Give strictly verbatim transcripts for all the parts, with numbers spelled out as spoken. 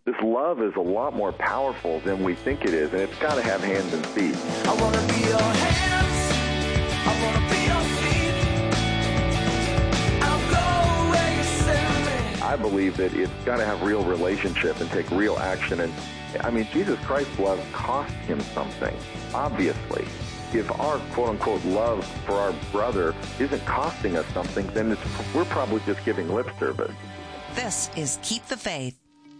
This love is a lot more powerful than we think it is, and it's got to have hands and feet. I want to be your hands. I want to be your feet. I'll go where you send me. I believe that it's got to have real relationship and take real action. And I mean, Jesus Christ's love cost him something, obviously. If our quote-unquote love for our brother isn't costing us something, then it's, we're probably just giving lip service. This is Keep the Faith.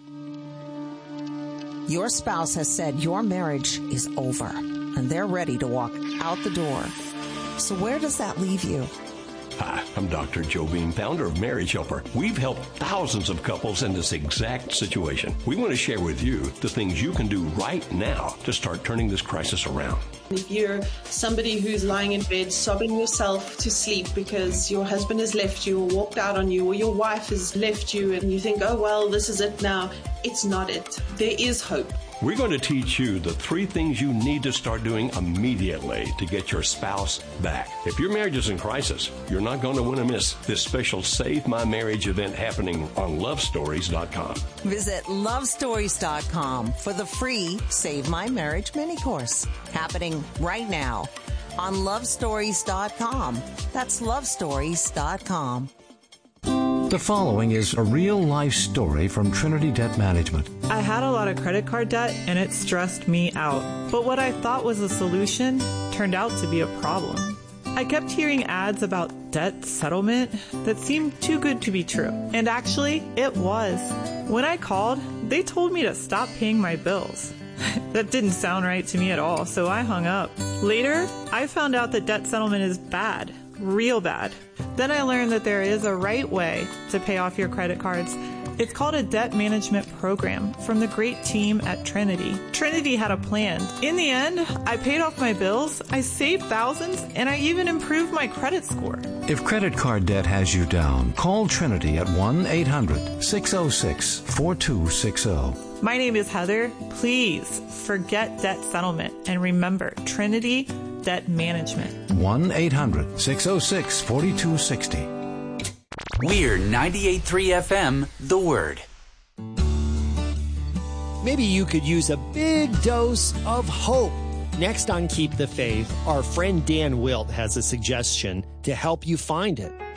Your spouse has said your marriage is over, and they're ready to walk out the door. So where does that leave you? Hi, I'm Doctor Joe Beam, founder of Marriage Helper. We've helped thousands of couples in this exact situation. We want to share with you the things you can do right now to start turning this crisis around. If you're somebody who's lying in bed sobbing yourself to sleep because your husband has left you or walked out on you, or your wife has left you and you think, oh, well, this is it now, it's not it. There is hope. We're going to teach you the three things you need to start doing immediately to get your spouse back. If your marriage is in crisis, you're not going to want to miss this special Save My Marriage event happening on love stories dot com. Visit love stories dot com for the free Save My Marriage mini course happening right now on love stories dot com. That's love stories dot com. The following is a real-life story from Trinity Debt Management. I had a lot of credit card debt, and it stressed me out. But what I thought was a solution turned out to be a problem. I kept hearing ads about debt settlement that seemed too good to be true. And actually, it was. When I called, they told me to stop paying my bills. That didn't sound right to me at all, so I hung up. Later, I found out that debt settlement is bad. Real bad. Then I learned that there is a right way to pay off your credit cards. It's called a debt management program from the great team at Trinity. Trinity had a plan. In the end, I paid off my bills, I saved thousands, and I even improved my credit score. If credit card debt has you down, call Trinity at one eight hundred six oh six four two six oh. My name is Heather. Please forget debt settlement and remember Trinity Debt Management. one eight hundred six oh six four two six oh. We're ninety-eight point three F M, The Word. Maybe you could use a big dose of hope. Next on Keep the Faith, our friend Dan Wilt has a suggestion to help you find it.